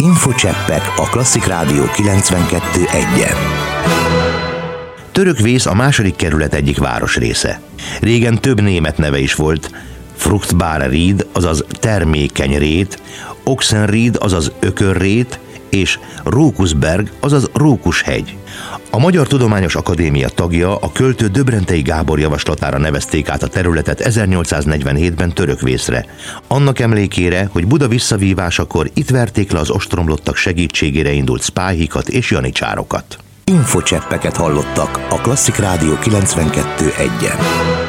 Infocseppek a Klasszik Rádió 92.1-en. Törökvész a második kerület egyik városrésze. Régen több német neve is volt: Fruchtbare-Ried, azaz termékeny rét, Ochsenried, azaz ökörrét, és Rókuszberg, azaz Rókushegy. A Magyar Tudományos Akadémia tagja, a költő Döbrentei Gábor javaslatára nevezték át a területet 1847-ben Törökvészre. Annak emlékére, hogy Buda visszavívásakor itt verték le az ostromlottak segítségére indult szpáhikat és janicsárokat. Infocseppeket hallottak a Klasszik Rádió 92.1-en.